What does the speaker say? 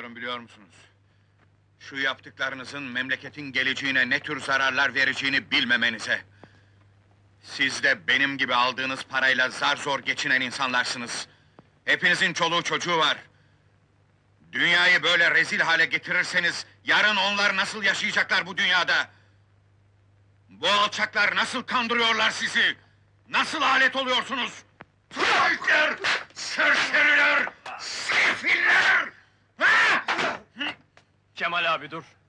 istiyorum biliyor musunuz? Şu yaptıklarınızın memleketin geleceğine ne tür zararlar vereceğini bilmemenize. Siz de benim gibi aldığınız parayla zar zor geçinen insanlarsınız. Hepinizin çoluğu çocuğu var. Dünyayı böyle rezil hale getirirseniz, yarın onlar nasıl yaşayacaklar bu dünyada? Bu alçaklar nasıl kandırıyorlar sizi? Nasıl alet oluyorsunuz? Traikler! Serseriler! Sefiller! Ha! Kemal abi dur.